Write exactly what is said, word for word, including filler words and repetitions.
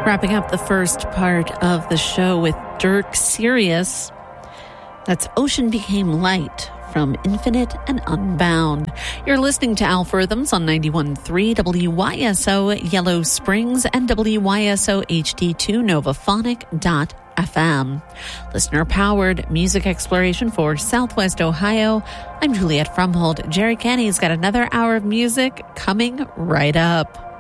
Wrapping up the first part of the show with Dirk Sirius. That's Ocean Became Light from Infinite and Unbound. You're listening to Algorithms on ninety-one point three W Y S O Yellow Springs and W Y S O H D two Novaphonic dot F M. Listener-powered music exploration for Southwest Ohio. I'm Juliette Frumhold. Jerry Kenny's got another hour of music coming right up.